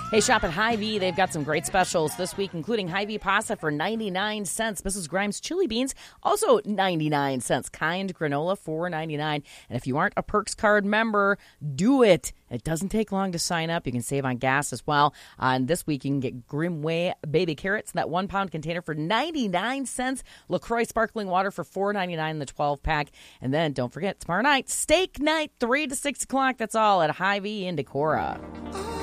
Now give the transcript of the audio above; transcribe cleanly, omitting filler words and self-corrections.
Hey, shop at Hy-Vee. They've got some great specials this week, including Hy-Vee pasta for 99 cents. Mrs. Grimes chili beans, also 99 cents. Kind granola, $4.99. And if you aren't a Perks card member, do it. It doesn't take long to sign up. You can save on gas as well. And this week, you can get Grimway baby carrots in that 1 pound container for 99 cents. LaCroix sparkling water for $4.99 in the 12-pack. And then don't forget, tomorrow night, steak night, 3 to 6 o'clock. That's all at Hy-Vee in Decorah.